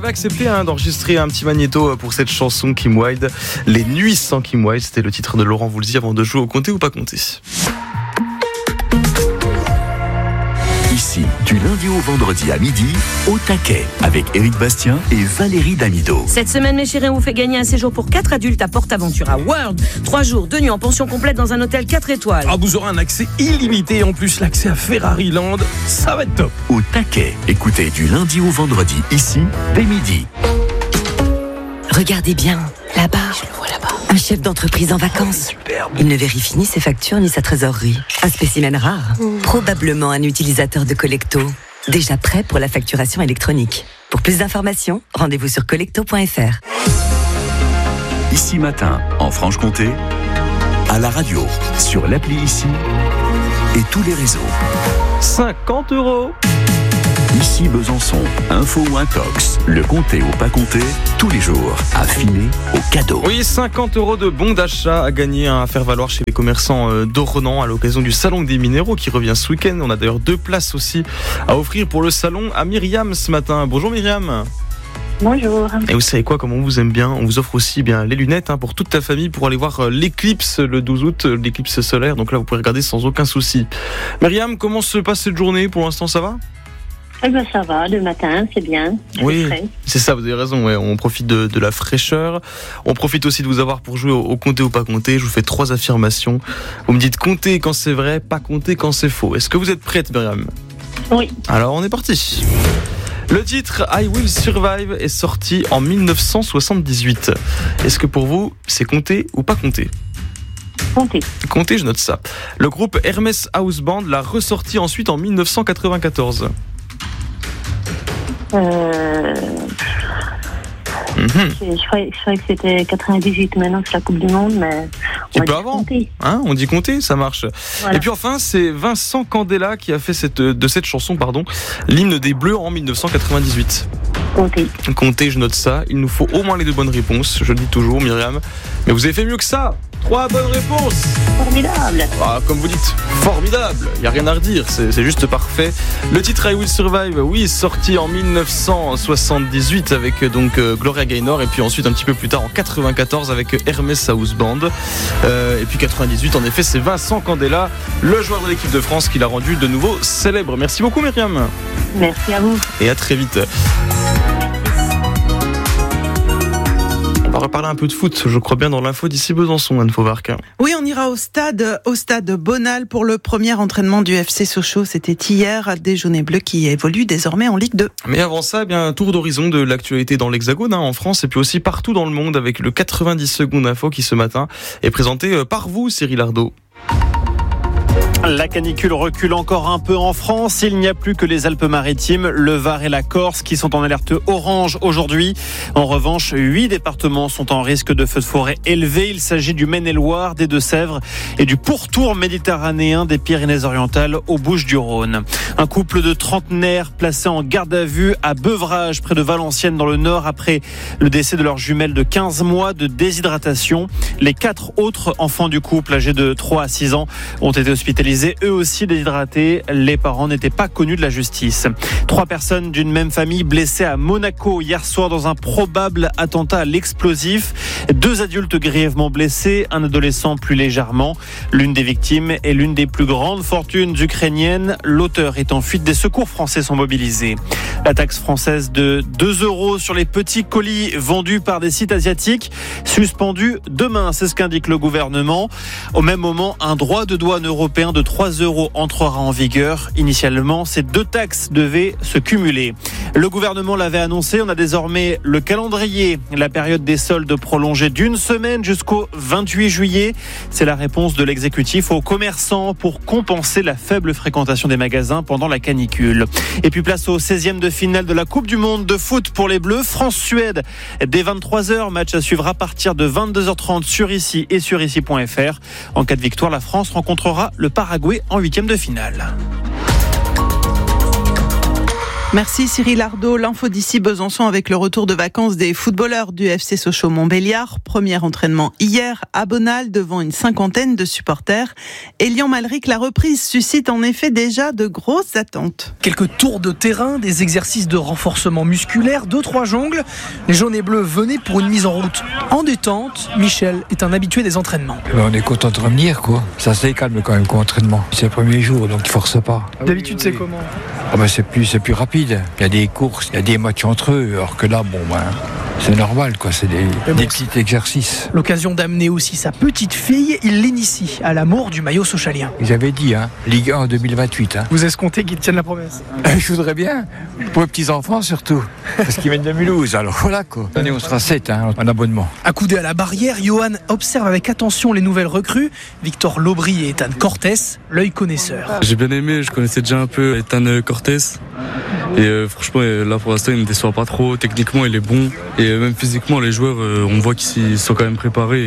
accepté d'enregistrer un petit magnéto pour cette chanson Kim Wilde. Les nuits sans Kim Wilde, c'était le titre de Laurent Voulzy avant de jouer au compter ou pas compter. Ici, du lundi au vendredi à midi, au taquet, avec Éric Bastien et Valérie Damido. Cette semaine, mes chéris, on vous fait gagner un séjour pour 4 adultes à PortAventura World. 3 jours, 2 nuits en pension complète dans un hôtel 4 étoiles. Vous aurez un accès illimité et en plus l'accès à Ferrari Land. Ça va être top. Au taquet, écoutez du lundi au vendredi, ici, dès midi. Regardez bien, là-bas. Je le vois là-bas. Un chef d'entreprise en vacances. Il ne vérifie ni ses factures ni sa trésorerie. Un spécimen rare. Probablement un utilisateur de Collecto. Déjà prêt pour la facturation électronique. Pour plus d'informations, rendez-vous sur collecto.fr. Ici matin, en Franche-Comté, à la radio, sur l'appli Ici et tous les réseaux. 50 €. Ici Besançon, info ou intox, le compter ou pas compter, tous les jours, affiné au cadeau. Oui, 50 € de bons d'achat à gagner, à faire valoir chez les commerçants d'Ornans à l'occasion du Salon des Minéraux qui revient ce week-end. On a d'ailleurs 2 places aussi à offrir pour le salon à Myriam ce matin. Bonjour Myriam. Bonjour. Et vous savez quoi, comme on vous aime bien, on vous offre aussi les lunettes pour toute ta famille pour aller voir l'éclipse le 12 août, l'éclipse solaire. Donc là, vous pouvez regarder sans aucun souci. Myriam, comment se passe cette journée? Pour l'instant, ça va? Ça va, le matin, c'est bien. Oui, c'est ça, vous avez raison. Ouais. On profite de la fraîcheur. On profite aussi de vous avoir pour jouer au compter ou pas compter. Je vous fais 3 affirmations. Vous me dites compter quand c'est vrai, pas compter quand c'est faux. Est-ce que vous êtes prête, Myriam? Oui. Alors, on est parti. Le titre I Will Survive est sorti en 1978. Est-ce que pour vous, c'est compter ou pas compter? Compter. Compter, je note ça. Le groupe Hermès House Band l'a ressorti ensuite en 1994. Je croyais que c'était 98, maintenant c'est la Coupe du Monde, mais un peu avant. On dit compter, ça marche. Voilà. Et puis enfin, c'est Vincent Candela qui a fait de cette chanson, l'hymne des Bleus en 1998. Compter, je note ça. Il nous faut au moins les 2 bonnes réponses. Je le dis toujours, Myriam. Mais vous avez fait mieux que ça. 3 bonnes réponses. Formidable. Comme vous dites, formidable. Il n'y a rien à redire, c'est juste parfait. Le titre I Will Survive, oui, sorti en 1978 avec Gloria Gaynor, et puis ensuite un petit peu plus tard en 94 avec Hermès House Band. Et puis 98, en effet, c'est Vincent Candela, le joueur de l'équipe de France, qui l'a rendu de nouveau célèbre. Merci beaucoup, Myriam. Merci à vous. Et à très vite. On va reparler un peu de foot, je crois bien, dans l'info d'ici Besançon, Anne Fauvarc. Oui, on ira au stade Bonal pour le premier entraînement du FC Sochaux. C'était hier, des Jaunets Bleus qui évoluent désormais en Ligue 2. Mais avant ça, un tour d'horizon de l'actualité dans l'Hexagone, en France et puis aussi partout dans le monde, avec le 90 secondes info qui ce matin est présenté par vous, Cyril Ardo. La canicule recule encore un peu en France. Il n'y a plus que les Alpes-Maritimes, le Var et la Corse qui sont en alerte orange aujourd'hui. En revanche, 8 départements sont en risque de feux de forêt élevé. Il s'agit du Maine-et-Loire, des Deux-Sèvres et du pourtour méditerranéen des Pyrénées-Orientales aux Bouches-du-Rhône. Un couple de trentenaires placé en garde à vue à Beuvrages, près de Valenciennes dans le Nord, après le décès de leur jumelle de 15 mois de déshydratation. Les 4 autres enfants du couple, âgés de 3 à 6 ans, ont été hospitalisés, eux aussi déshydratés. Les parents n'étaient pas connus de la justice. 3 personnes d'une même famille blessées à Monaco hier soir dans un probable attentat à l'explosif. 2 adultes grièvement blessés, un adolescent plus légèrement. L'une des victimes est l'une des plus grandes fortunes ukrainiennes. L'auteur est en fuite. Des secours français sont mobilisés. La taxe française de 2 € sur les petits colis vendus par des sites asiatiques suspendue demain, c'est ce qu'indique le gouvernement. Au même moment, un droit de douane européen de 3 € entrera en vigueur. Initialement, ces 2 taxes devaient se cumuler. Le gouvernement l'avait annoncé, on a désormais le calendrier. La période des soldes prolongée d'1 semaine jusqu'au 28 juillet. C'est la réponse de l'exécutif aux commerçants pour compenser la faible fréquentation des magasins pendant la canicule. Et puis place au 16e de finale de la Coupe du Monde de foot pour les Bleus. France-Suède dès 23h. Match à suivre à partir de 22h30 sur Ici et sur Ici.fr. En cas de victoire, la France rencontrera le Paraguay en 8e de finale. Merci Cyril Ardo. L'info d'ici Besançon avec le retour de vacances des footballeurs du FC Sochaux-Montbéliard. Premier entraînement hier à Bonal devant une cinquantaine de supporters. Elian Malric, la reprise suscite en effet déjà de grosses attentes. Quelques tours de terrain, des exercices de renforcement musculaire, 2-3 jongles. Les jaunes et bleus venaient pour une mise en route en détente. Michel est un habitué des entraînements. On est content de revenir, quoi. Ça c'est calme quand même comme entraînement. C'est le premier jour, donc il force pas. D'habitude c'est comment ? C'est plus rapide. Il y a des courses, il y a des matchs entre eux, alors que là, c'est normal, quoi. C'est des petits exercices. L'occasion d'amener aussi sa petite fille, il l'initie à l'amour du maillot sochalien. Ils avaient dit, Ligue 1 en 2028. Vous escomptez qu'ils tiennent la promesse ? Je voudrais bien, pour les petits-enfants surtout, parce qu'ils viennent de Mulhouse, alors voilà, quoi. Cette année, on sera 7 en abonnement. Accoudé à la barrière, Johan observe avec attention les nouvelles recrues. Victor Lobry et Ethan Cortés, l'œil connaisseur. J'ai bien aimé, je connaissais déjà un peu Ethan Cortés. Et franchement, là pour l'instant, il ne me déçoit pas trop. Techniquement, il est bon. Et même physiquement, les joueurs, on voit qu'ils sont quand même préparés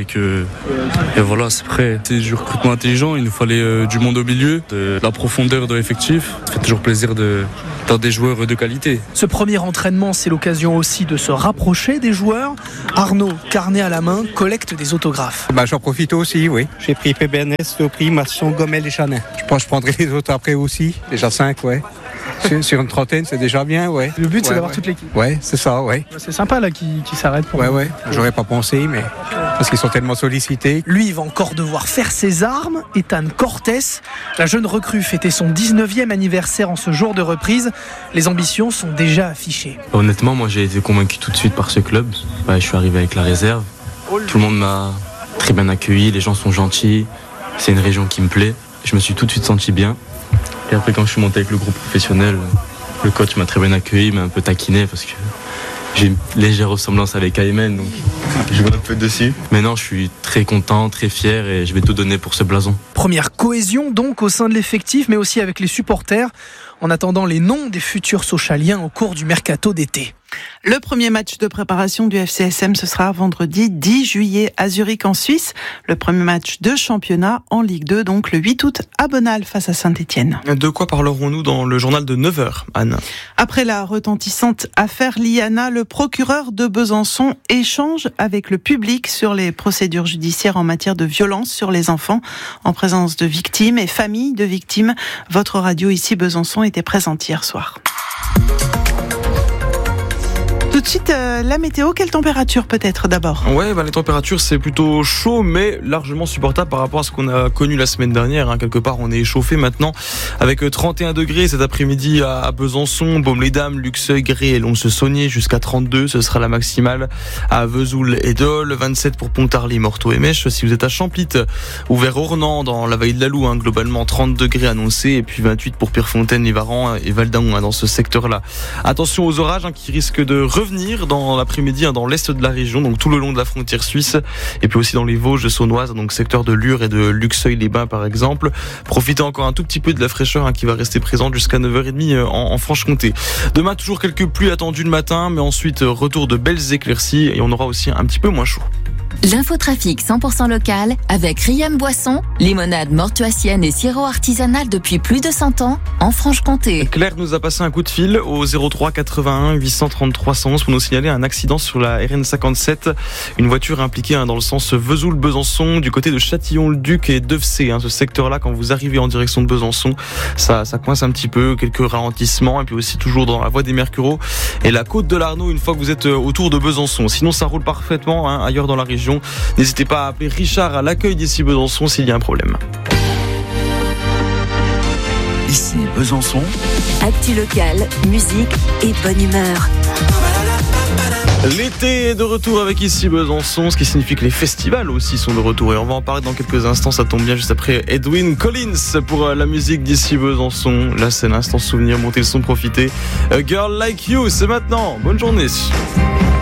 et voilà, c'est prêt. C'est du recrutement intelligent. Il nous fallait du monde au milieu, de la profondeur de l'effectif. Ça fait toujours plaisir d'avoir des joueurs de qualité. Ce premier entraînement, c'est l'occasion aussi de se rapprocher des joueurs. Arnaud, carnet à la main, collecte des autographes. J'en profite aussi, oui. J'ai pris Pébernès, Topri, Masson, Gomel et Chanin. Je pense que je prendrai les autres après aussi. Déjà 5, ouais. Sur une trentaine, c'est déjà bien, ouais. Le but, c'est d'avoir toute l'équipe. Ouais, c'est ça, ouais. C'est sympa, là, qui s'arrête pour... Ouais. J'aurais pas pensé, mais... Parce qu'ils sont tellement sollicités. Lui, il va encore devoir faire ses armes. Ethan Cortés, la jeune recrue, fêtait son 19e anniversaire en ce jour de reprise. Les ambitions sont déjà affichées. Honnêtement, moi, j'ai été convaincu tout de suite par ce club. Je suis arrivé avec la réserve. Tout le monde m'a très bien accueilli. Les gens sont gentils. C'est une région qui me plaît. Je me suis tout de suite senti bien. Et après, quand je suis monté avec le groupe professionnel, le coach m'a très bien accueilli, m'a un peu taquiné parce que j'ai une légère ressemblance avec Aymen, donc je joue un peu dessus. Maintenant, je suis très content, très fier et je vais tout donner pour ce blason. Première cohésion donc au sein de l'effectif, mais aussi avec les supporters, en attendant les noms des futurs Sochaliens au cours du mercato d'été. Le premier match de préparation du FCSM, ce sera vendredi 10 juillet à Zurich en Suisse. Le premier match de championnat en Ligue 2, donc le 8 août à Bonal face à Saint-Étienne. De quoi parlerons-nous dans le journal de 9h, Anne ? Après la retentissante affaire Liana, le procureur de Besançon échange avec le public sur les procédures judiciaires en matière de violence sur les enfants, en présence de victimes et familles de victimes. Votre radio ici Besançon était présente hier soir. Tout de suite, la météo, quelle température peut-être d'abord ? Ouais, les températures c'est plutôt chaud mais largement supportable par rapport à ce qu'on a connu la semaine dernière. Quelque part on est échauffé maintenant avec 31 degrés cet après-midi à Besançon, Baume-les-Dames, Luxeuil, Gré et Lons-le-Saunier jusqu'à 32. Ce sera la maximale à Vesoul et Dole, 27 pour Pontarlier, Morteau et Mèche. Si vous êtes à Champlit ou vers Ornans dans la vallée de la Loue, globalement 30 degrés annoncés et puis 28 pour Pierrefontaine, Livarans et Val-d'Aon dans ce secteur-là. Attention aux orages qui risquent de revenir dans l'après-midi dans l'est de la région, donc tout le long de la frontière suisse et puis aussi dans les Vosges saunoises, donc secteur de Lure et de Luxeuil-les-Bains par exemple. Profitez encore un tout petit peu de la fraîcheur qui va rester présente jusqu'à 9h30 en Franche-Comté. Demain toujours quelques pluies attendues le matin, mais ensuite retour de belles éclaircies et on aura aussi un petit peu moins chaud. L'infotrafic 100% local avec Riam Boisson, limonade mortuacienne et sirop artisanal depuis plus de 100 ans en Franche-Comté. Claire nous a passé un coup de fil au 03 81 833 111 pour nous signaler un accident sur la RN57. Une voiture impliquée dans le sens Vesoul-Besançon du côté de Châtillon-le-Duc et d'Evcé. Ce secteur-là, quand vous arrivez en direction de Besançon, ça coince un petit peu, quelques ralentissements et puis aussi toujours dans la voie des Mercureaux et la côte de l'Arnaud une fois que vous êtes autour de Besançon. Sinon, ça roule parfaitement ailleurs dans la région. N'hésitez pas à appeler Richard à l'accueil d'ici Besançon s'il y a un problème. Ici Besançon. Actu local, musique et bonne humeur. L'été est de retour avec ici Besançon, ce qui signifie que les festivals aussi sont de retour et on va en parler dans quelques instants. Ça tombe bien juste après Edwin Collins pour la musique d'ici Besançon. Là c'est l'instant souvenir, montez le son, profitez. A Girl Like You, c'est maintenant. Bonne journée.